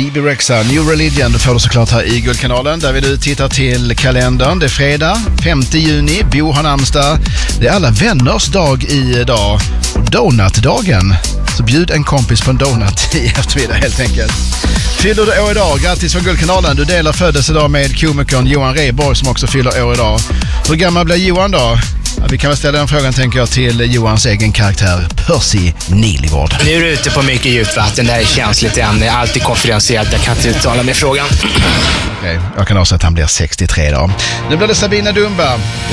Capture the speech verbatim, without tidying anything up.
Bebe Rexha, New Religion, får du såklart här i Guldkanalen där vi nu tittar till kalendern. Det är fredag, femte juni, Bo har namnsdag. Det är alla vänners dag idag och donutdagen. Så bjud en kompis på en donut i eftermiddag helt enkelt. Fyller du år idag, grattis från Guldkanalen. Du delar födelsedag med komikern Johan Rheborg som också fyller år idag. Hur gammal blir Johan då? Ja, vi kan väl ställa den frågan tänker jag till Johans egen karaktär Percy Nilegård. Nu är du ute på mycket djupt vatten, det här är känsligt ämne, alltid konfidentiellt, jag kan inte uttala mig frågan. Okej, okay, jag kan också att han blir sextiotre då. Nu blir det Sabina Dumba.